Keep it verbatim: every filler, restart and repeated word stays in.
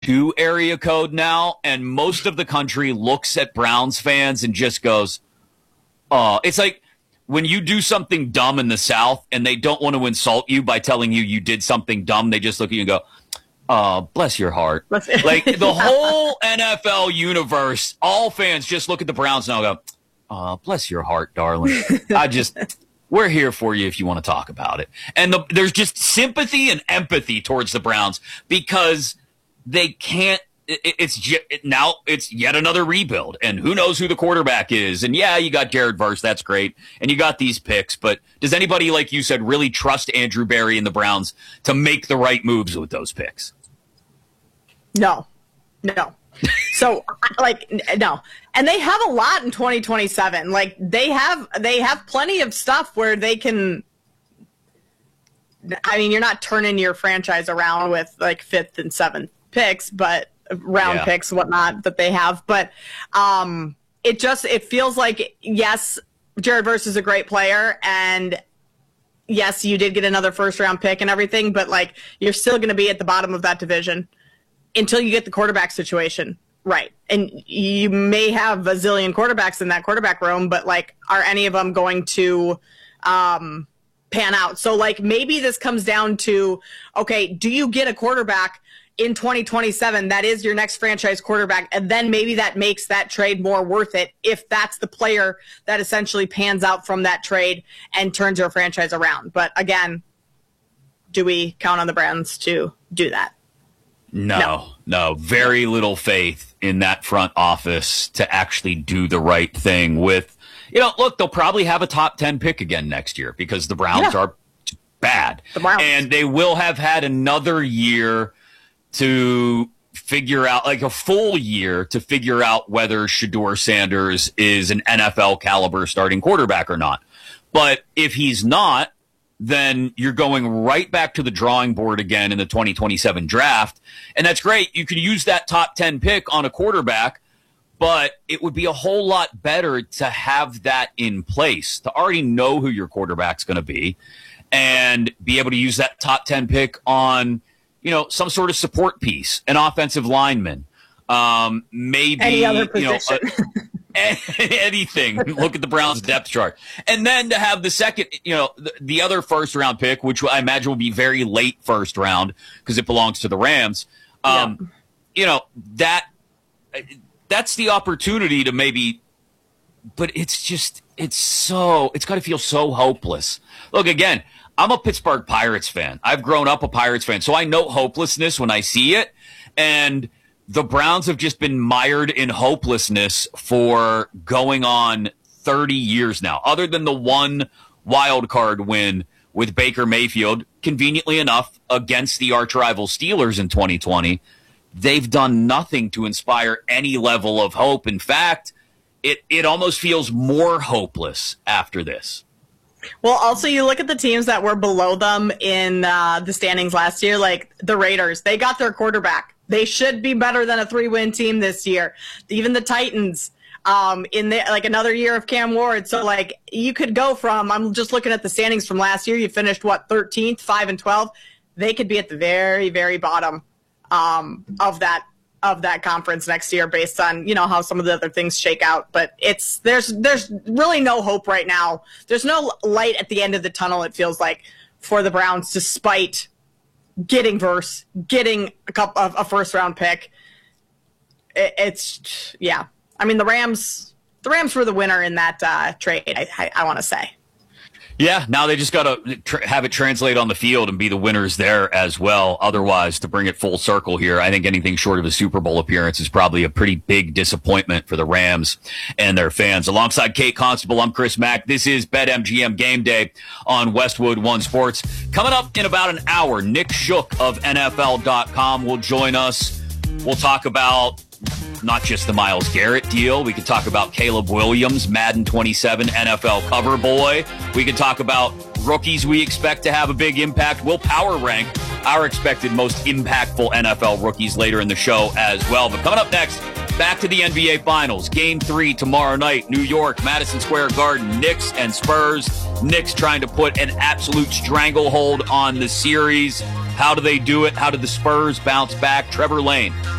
two area code now, and most of the country looks at Browns fans and just goes, oh, it's like when you do something dumb in the South and they don't want to insult you by telling you you did something dumb, they just look at you and go, oh, bless your heart. Like the yeah. whole N F L universe, all fans just look at the Browns now and go, oh, bless your heart, darling. I just... We're here for you if you want to talk about it. And the, there's just sympathy and empathy towards the Browns because they can't it, – it's it, now it's yet another rebuild. And who knows who the quarterback is. And, yeah, you got Jared Verse. That's great. And you got these picks. But does anybody, like you said, really trust Andrew Berry and the Browns to make the right moves with those picks? No. No. So, like, no. And they have a lot in twenty twenty-seven. Like, they have they have plenty of stuff where they can – I mean, you're not turning your franchise around with, like, fifth and seventh picks, but round yeah. picks, whatnot, that they have. But um, it just – it feels like, yes, Jared Verse is a great player, and yes, you did get another first-round pick and everything, but, like, you're still going to be at the bottom of that division until you get the quarterback situation right. And you may have a zillion quarterbacks in that quarterback room, but, like, are any of them going to um, pan out? So, like, maybe this comes down to, okay, do you get a quarterback in twenty twenty-seven that is your next franchise quarterback? And then maybe that makes that trade more worth it if that's the player that essentially pans out from that trade and turns your franchise around. But, again, do we count on the Browns to do that? No, no, no, very little faith in that front office to actually do the right thing with, you know, look, they'll probably have a top ten pick again next year because the Browns yeah. are bad. The Browns. And they will have had another year to figure out, like a full year to figure out whether Shedeur Sanders is an N F L caliber starting quarterback or not. But if he's not, then you're going right back to the drawing board again in the twenty twenty-seven draft. And that's great. You could use that top ten pick on a quarterback, but it would be a whole lot better to have that in place, to already know who your quarterback's going to be and be able to use that top ten pick on, you know, some sort of support piece, an offensive lineman, um, maybe, Any other position. you know, a, anything. Look at the Browns depth chart. And then to have the second, you know, the, the other first round pick, which I imagine will be very late first round because it belongs to the Rams. Um, yeah. You know, that that's the opportunity to maybe, but it's just, it's so, it's got to feel so hopeless. Look, again, I'm a Pittsburgh Pirates fan. I've grown up a Pirates fan, so I know hopelessness when I see it. And the Browns have just been mired in hopelessness for going on thirty years now, other than the one wild card win with Baker Mayfield, conveniently enough, against the arch rival Steelers in twenty twenty. They've done nothing to inspire any level of hope. In fact, it, it almost feels more hopeless after this. Well, also, you look at the teams that were below them in uh, the standings last year, like the Raiders. They got their quarterback. They should be better than a three-win team this year. Even the Titans, um, in the, like another year of Cam Ward. So, like, you could go from, I'm just looking at the standings from last year. You finished, what, thirteenth, five and twelve? They could be at the very, very bottom um, of that of that conference next year based on, you know, how some of the other things shake out. But it's there's there's really no hope right now. There's no light at the end of the tunnel, it feels like, for the Browns, despite getting Verse, getting a couple of a first round pick. It, it's yeah. I mean, the Rams the Rams were the winner in that uh, trade, I, I, I want to say. Yeah, now they just got to tr- have it translate on the field and be the winners there as well. Otherwise, to bring it full circle here, I think anything short of a Super Bowl appearance is probably a pretty big disappointment for the Rams and their fans. Alongside Kate Constable, I'm Chris Mack. This is BetMGM Game Day on Westwood One Sports. Coming up in about an hour, Nick Shook of N F L dot com will join us. We'll talk about not just the Myles Garrett deal. We could talk about Caleb Williams, Madden twenty-seven N F L cover boy. We could talk about rookies we expect to have a big impact. We'll power rank our expected most impactful N F L rookies later in the show as well. But coming up next, back to the N B A Finals. Game three tomorrow night, New York, Madison Square Garden, Knicks and Spurs. Knicks trying to put an absolute stranglehold on the series. How do they do it? How did the Spurs bounce back? Trevor Lane